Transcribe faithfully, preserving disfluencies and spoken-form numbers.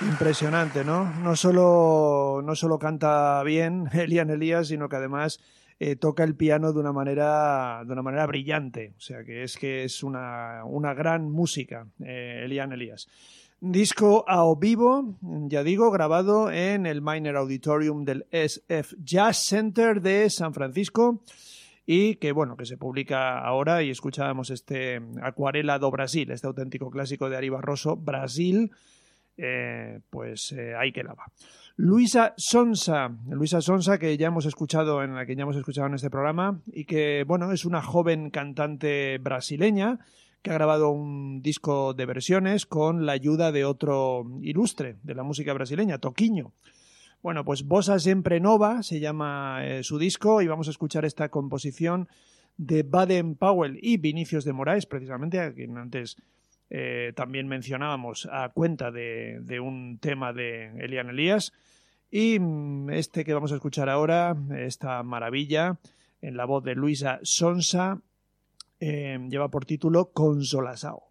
Impresionante, ¿no? No solo, no solo canta bien Elian Elias, sino que además eh, toca el piano de una manera, de una manera brillante. O sea, que es que es una, una gran música, eh, Elian Elias. Disco a vivo, ya digo, grabado en el Minor Auditorium del S F Jazz Center de San Francisco y que, bueno, que se publica ahora y escuchábamos este Acuarela do Brasil, este auténtico clásico de Ari Barroso, Brasil. Eh, pues eh, ahí quedaba. Luisa Sonsa, Luisa Sonsa, que ya hemos escuchado en la que ya hemos escuchado en este programa y que, bueno, es una joven cantante brasileña que ha grabado un disco de versiones con la ayuda de otro ilustre de la música brasileña, Toquinho. Bueno, pues Bossa Sempre Nova se llama eh, su disco y vamos a escuchar esta composición de Baden Powell y Vinicius de Moraes, precisamente, a quien antes Eh, también mencionábamos a cuenta de, de un tema de Elian Elias y este que vamos a escuchar ahora, esta maravilla en la voz de Luisa Sonsa, eh, lleva por título Consolação.